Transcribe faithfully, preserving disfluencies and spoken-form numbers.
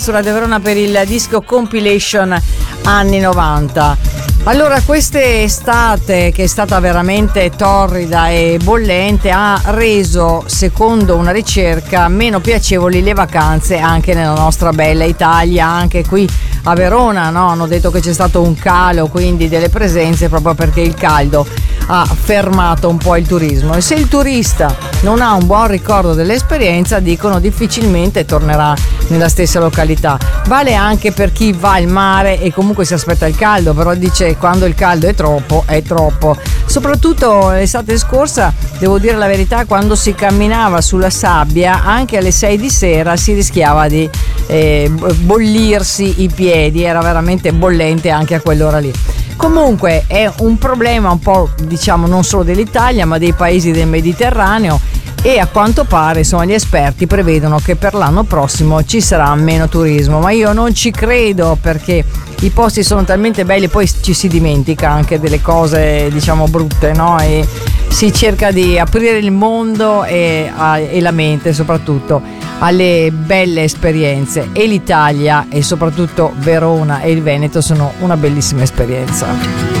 su Radio Verona per il disco compilation anni novanta. Allora, quest'estate, che è stata veramente torrida e bollente, ha reso, secondo una ricerca, meno piacevoli le vacanze anche nella nostra bella Italia, anche qui a Verona, no? Hanno detto che c'è stato un calo quindi delle presenze proprio perché il caldo ha fermato un po' il turismo, e se il turista non ha un buon ricordo dell'esperienza, dicono difficilmente tornerà nella stessa località. Vale anche per chi va al mare e comunque si aspetta il caldo, però dice quando il caldo è troppo è troppo. Soprattutto l'estate scorsa, devo dire la verità, quando si camminava sulla sabbia anche alle sei di sera si rischiava di eh, bollirsi i piedi, era veramente bollente anche a quell'ora lì. Comunque è un problema un po', diciamo, non solo dell'Italia ma dei paesi del Mediterraneo, e a quanto pare, insomma, gli esperti prevedono che per l'anno prossimo ci sarà meno turismo, ma io non ci credo, perché i posti sono talmente belli, poi ci si dimentica anche delle cose, diciamo, brutte, no? E si cerca di aprire il mondo e, a, e la mente soprattutto alle belle esperienze, e l'Italia e soprattutto Verona e il Veneto sono una bellissima esperienza.